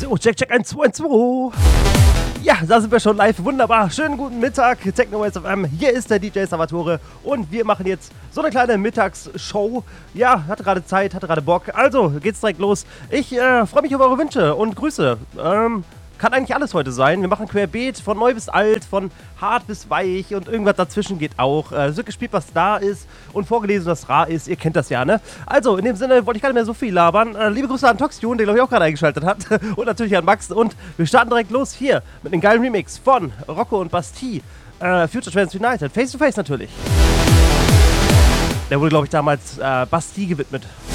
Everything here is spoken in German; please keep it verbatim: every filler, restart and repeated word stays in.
So, check, check, eins, zwei, eins, zwei. Ja, da sind wir schon live. Wunderbar. Schönen guten Mittag, Techno-Waves F M. Hier ist der D J Salvatore und wir machen jetzt so eine kleine Mittagsshow. Ja, hatte gerade Zeit, hatte gerade Bock. Also, geht's direkt los. Ich äh, freue mich auf eure Wünsche und Grüße. Ähm, kann eigentlich alles heute sein. Wir machen querbeet, von neu bis alt, von hart bis weich und irgendwas dazwischen geht auch. Äh, es wird gespielt, was da ist und vorgelesen, was rar ist. Ihr kennt das ja, ne? Also, in dem Sinne wollte ich gar nicht mehr so viel labern. Äh, liebe Grüße an Toxtune, der glaube ich auch gerade eingeschaltet hat. Und natürlich an Max. Und wir starten direkt los hier mit einem geilen Remix von Rocco und Bastille. Äh, Future Trends United. Face to Face natürlich. Der wurde, glaube ich, damals äh, Bastille gewidmet.